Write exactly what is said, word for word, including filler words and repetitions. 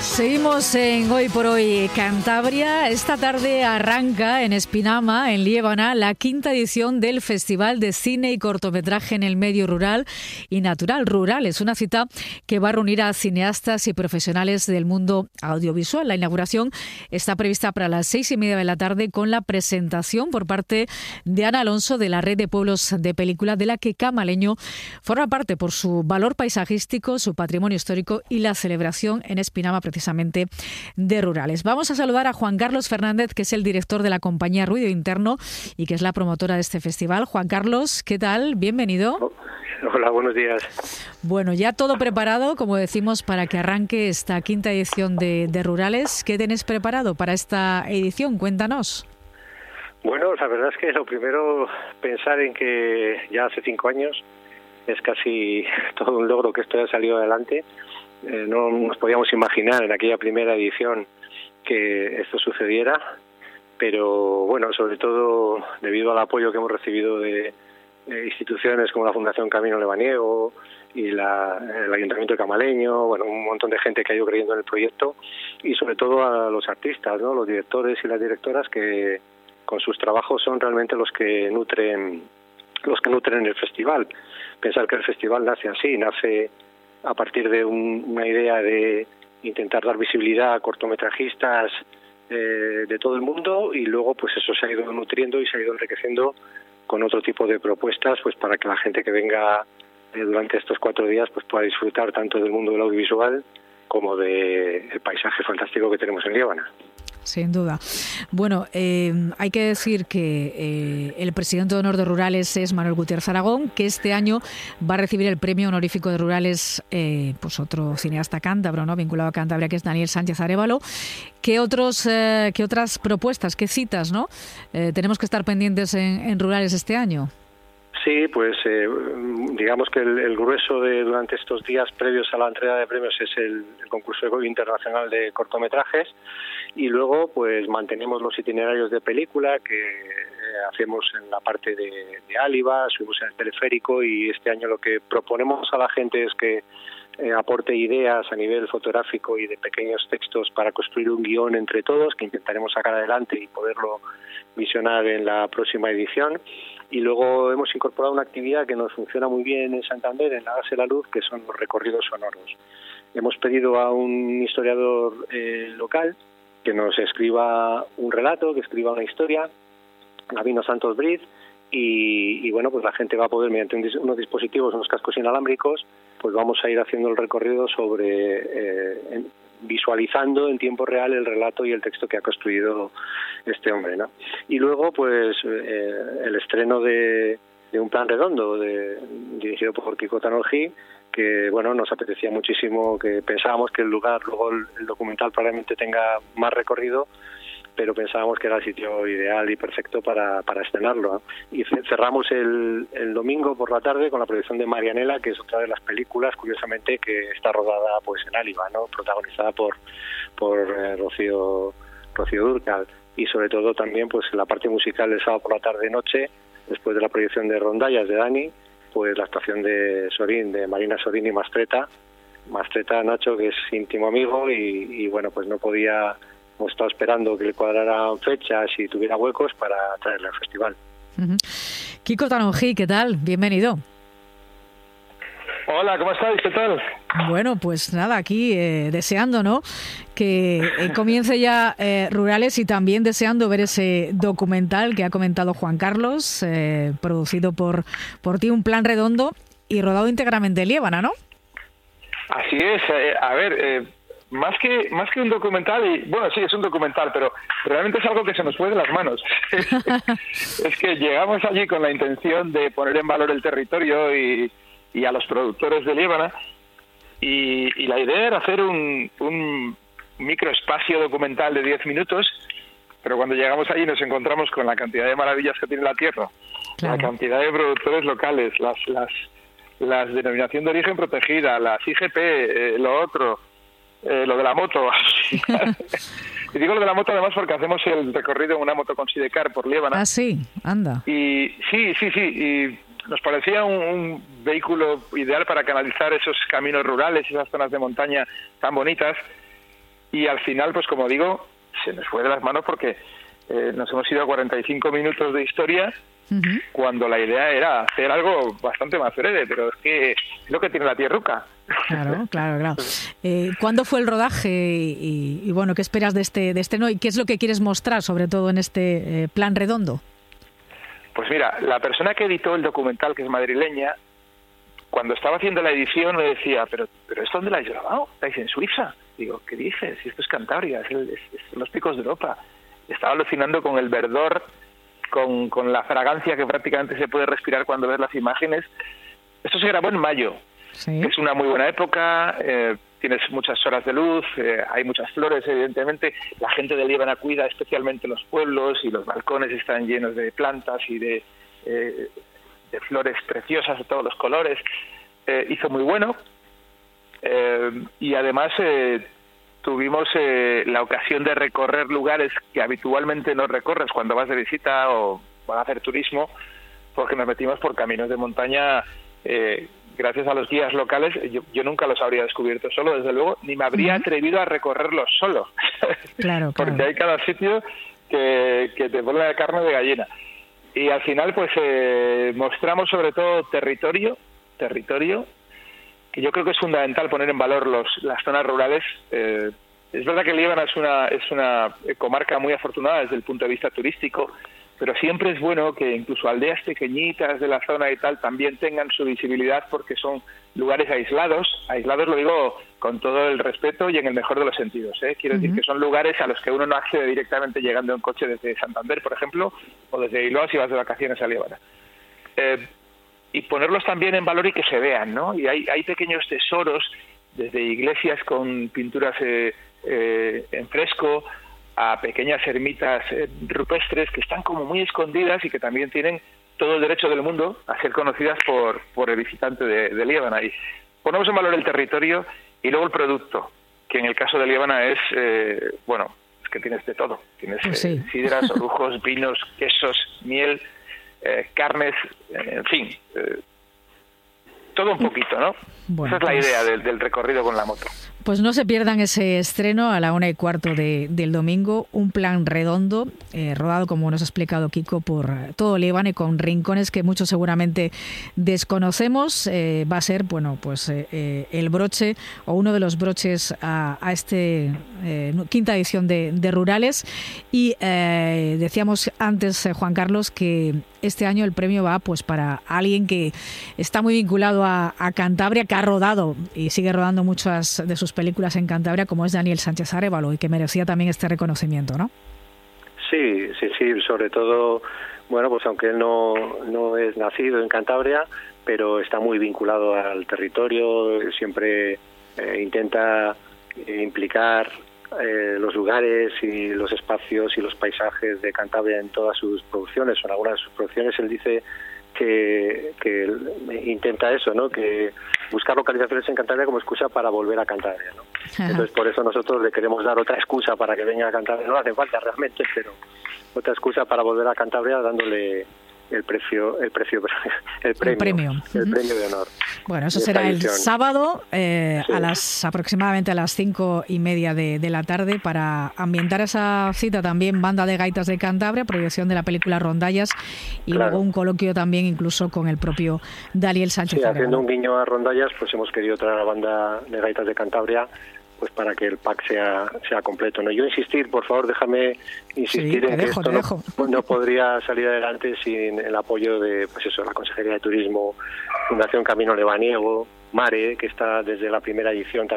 Seguimos en Hoy por Hoy Cantabria. Esta tarde arranca en Espinama, en Liébana, la quinta edición del Festival de Cine y Cortometraje en el Medio Rural y Natural. Rural es una cita que va a reunir a cineastas y profesionales del mundo audiovisual. La inauguración está prevista para las seis y media de la tarde con la presentación por parte de Ana Alonso de la Red de Pueblos de Película, de la que Camaleño forma parte por su valor paisajístico, su patrimonio histórico y la celebración en Espinama precisamente de rurales. Vamos a saludar a Juan Carlos Fernández, que es el director de la compañía Ruido Interno y que es la promotora de este festival. Juan Carlos, ¿qué tal? Bienvenido. Hola, buenos días. Bueno, ya todo preparado, como decimos, para que arranque esta quinta edición de, de Rurales. ¿Qué tenés preparado para esta edición? Cuéntanos. Bueno, la verdad es que lo primero, pensar en que ya hace cinco años es casi todo un logro que esto haya salido adelante. Eh, no nos podíamos imaginar en aquella primera edición que esto sucediera, pero bueno, sobre todo debido al apoyo que hemos recibido de, de instituciones como la Fundación Camino Lebaniego y la, el Ayuntamiento de Camaleño, bueno, un montón de gente que ha ido creyendo en el proyecto, y sobre todo a los artistas, ¿no? Los directores y las directoras que con sus trabajos son realmente los que nutren los que nutren el festival. Pensar que el festival nace así, nace a partir de un, una idea de intentar dar visibilidad a cortometrajistas eh, de todo el mundo, y luego pues eso se ha ido nutriendo y se ha ido enriqueciendo con otro tipo de propuestas, pues para que la gente que venga eh, durante estos cuatro días pues pueda disfrutar tanto del mundo del audiovisual como del paisaje fantástico que tenemos en Liébana. Sin duda. Bueno, eh, hay que decir que eh, el presidente de honor de Rurales es Manuel Gutiérrez Aragón, que este año va a recibir el premio honorífico de Rurales, eh, pues otro cineasta cántabro, ¿no?, vinculado a Cantabria, que es Daniel Sánchez Arévalo. ¿Qué otros, eh, qué otras propuestas, qué citas, no, eh, tenemos que estar pendientes en, en Rurales este año? Sí, pues eh, digamos que el, el grueso de durante estos días previos a la entrega de premios es el, el concurso internacional de cortometrajes, y luego pues mantenemos los itinerarios de película que eh, hacemos en la parte de, de Áliva, subimos en el teleférico, y este año lo que proponemos a la gente es que eh, aporte ideas a nivel fotográfico y de pequeños textos para construir un guión entre todos que intentaremos sacar adelante y poderlo visionar en la próxima edición. Y luego hemos incorporado una actividad que nos funciona muy bien en Santander, en la Base de la Luz, que son los recorridos sonoros. Hemos pedido a un historiador eh, local que nos escriba un relato, que escriba una historia, Gabino Santos Briz, y, y bueno, pues la gente va a poder, mediante un, unos dispositivos, unos cascos inalámbricos, pues vamos a ir haciendo el recorrido sobre, eh, en, visualizando en tiempo real el relato y el texto que ha construido este hombre, ¿no? Y luego, pues, eh, el estreno de, de Un Plan Redondo, de, dirigido por Kiko Tanolji, que, bueno, nos apetecía muchísimo, que pensábamos que el lugar, luego el, el documental probablemente tenga más recorrido, pero pensábamos que era el sitio ideal y perfecto para, para estrenarlo, ¿no? Y cerramos el, el domingo por la tarde con la proyección de Marianela, que es otra de las películas, curiosamente, que está rodada pues en Áliva, ¿no?, protagonizada por por eh, Rocío Rocío Dúrcal, y sobre todo también pues en la parte musical del sábado por la tarde noche, después de la proyección de Rondallas de Dani, pues la actuación de Sorín, de Marina Sorín y Mastreta, Mastreta Nacho, que es íntimo amigo, y, y bueno, pues no podía... Hemos estado esperando que le cuadraran fechas y tuviera huecos para traerle al festival. Uh-huh. Kiko Tanolji, ¿qué tal? Bienvenido. Hola, ¿cómo estáis? ¿Qué tal? Bueno, pues nada, aquí eh, deseando, ¿no?, que eh, comience ya eh, Rurales, y también deseando ver ese documental que ha comentado Juan Carlos, eh, producido por, por ti, Un Plan Redondo, y rodado íntegramente en Liébana, ¿no? Así es. Eh, a ver... Eh... Más que más que un documental, y bueno, sí, es un documental, pero realmente es algo que se nos fue de las manos. Es que llegamos allí con la intención de poner en valor el territorio y, y a los productores de Liébana, y, y la idea era hacer un, un microespacio documental de diez minutos, pero cuando llegamos allí nos encontramos con la cantidad de maravillas que tiene la tierra, claro, la cantidad de productores locales, las las las denominación de origen protegida, las I G P, eh, lo otro... Eh, lo de la moto. Y digo lo de la moto además porque hacemos el recorrido en una moto con Sidecar por Liébana. Ah, sí, anda. Y sí, sí, sí, y nos parecía un, un vehículo ideal para canalizar esos caminos rurales, esas zonas de montaña tan bonitas. y al final, pues como digo, se nos fue de las manos porque eh, nos hemos ido a cuarenta y cinco minutos de historia, uh-huh, cuando la idea era hacer algo bastante más breve, pero es que es lo que tiene la tierruca. Claro, claro, claro. Eh, ¿Cuándo fue el rodaje y, y bueno, qué esperas de este, de este no? ¿Y qué es lo que quieres mostrar, sobre todo en este eh, plan redondo? Pues mira, la persona que editó el documental, que es madrileña, cuando estaba haciendo la edición me decía, pero pero ¿esto dónde lo habéis grabado? ¿Estáis en Suiza? Digo, ¿qué dices? Si esto es Cantabria, es, el, es, es los picos de Europa. Estaba alucinando con el verdor, con, con la fragancia que prácticamente se puede respirar cuando ves las imágenes. Esto se grabó en mayo. Sí. Es una muy buena época, eh, tienes muchas horas de luz, eh, hay muchas flores, evidentemente. La gente de Liébana cuida especialmente los pueblos y los balcones están llenos de plantas y de, eh, de flores preciosas de todos los colores. Eh, hizo muy bueno eh, y además eh, tuvimos eh, la ocasión de recorrer lugares que habitualmente no recorres cuando vas de visita o vas a hacer turismo, porque nos metimos por caminos de montaña. Eh, gracias a los guías locales, yo, yo nunca los habría descubierto solo, desde luego, ni me habría atrevido a recorrerlos solo. Claro, claro. Porque hay cada sitio que, que te pone la carne de gallina. Y al final, pues, eh, mostramos sobre todo territorio, territorio, que yo creo que es fundamental poner en valor los, las zonas rurales. Eh, es verdad que Liébana es una, es una comarca muy afortunada desde el punto de vista turístico, pero siempre es bueno que incluso aldeas pequeñitas de la zona y tal también tengan su visibilidad, porque son lugares aislados, aislados lo digo con todo el respeto y en el mejor de los sentidos, ¿eh? Quiero uh-huh. decir que son lugares a los que uno no accede directamente llegando en coche desde Santander, por ejemplo, o desde Bilbao si vas de vacaciones a Liébana. Eh, y ponerlos también en valor y que se vean, ¿no? Y hay, hay pequeños tesoros, desde iglesias con pinturas eh, eh, en fresco, a pequeñas ermitas eh, rupestres que están como muy escondidas y que también tienen todo el derecho del mundo a ser conocidas por, por el visitante de, de Liébana. Y ponemos en valor el territorio y luego el producto, que en el caso de Liébana es, eh, bueno, es que tienes de todo. Tienes pues sí. eh, sidras, orujos, vinos, quesos, miel, eh, carnes, eh, en fin, eh, todo un poquito, ¿no? Bueno, esa es la pues... idea del, del recorrido con la moto. Pues no se pierdan ese estreno a la una y cuarto de, del domingo, un plan redondo, eh, rodado, como nos ha explicado Kiko, por todo Liébana y con rincones que muchos seguramente desconocemos. Eh, va a ser, bueno, pues eh, el broche o uno de los broches a, a este eh, quinta edición de, de Rurales. Y eh, decíamos antes, eh, Juan Carlos, que este año el premio va pues para alguien que está muy vinculado a, a Cantabria, que ha rodado y sigue rodando muchas de sus películas en Cantabria, como es Daniel Sánchez Arévalo, y que merecía también este reconocimiento, ¿no? Sí, sí, sí, sobre todo, bueno, pues aunque él no, no es nacido en Cantabria, pero está muy vinculado al territorio, siempre eh, intenta eh, implicar eh, los lugares y los espacios y los paisajes de Cantabria en todas sus producciones, o en algunas de sus producciones. Él dice que, que intenta eso, ¿no? Que buscar localizaciones en Cantabria como excusa para volver a Cantabria, ¿no? Ajá. Entonces por eso nosotros le queremos dar otra excusa para que venga a Cantabria. No hace falta realmente, pero otra excusa para volver a Cantabria, dándole el precio, el precio, el premio, el premio, el premio de honor. Bueno, eso será el sábado eh, sí. a las aproximadamente a las cinco y media de, de la tarde, para ambientar esa cita también banda de gaitas de Cantabria, proyección de la película Rondallas y claro. luego un coloquio también incluso con el propio Daniel Sánchez. Sí, haciendo un guiño a Rondallas, pues hemos querido traer a la banda de gaitas de Cantabria, pues para que el pack sea sea completo, ¿no? Yo insistir, por favor, déjame insistir sí, en dejo, que esto no, no podría salir adelante sin el apoyo de, pues eso, la Consejería de Turismo, Fundación Camino Lebaniego, Mare, que está desde la primera edición también